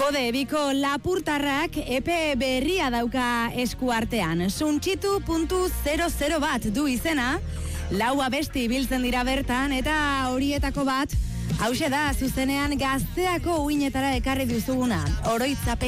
Kode Biko lapurtarrak epe berria dauka eskuartean. Suntsitu.00 bat du izena, 4 abesti biltzen dira bertan, eta horietako bat, hauxe da zuzenean Gazteako uinetara ekarri duzuguna. Oroitzapen